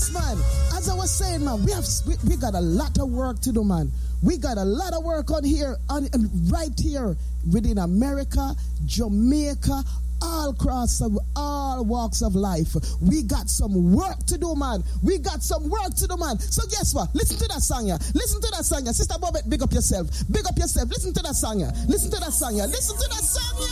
Yes, man. As I was saying, man, we got a lot of work to do, man. We got a lot of work on here, right here within America, Jamaica, all walks of life. We got some work to do, man. We got some work to do, man. So guess what? Listen to that song, yeah. Listen to that song, yeah. Sister Bobette, big up yourself. Big up yourself. Listen to that song, yeah. Listen to that song, yeah. Listen to that song, yeah.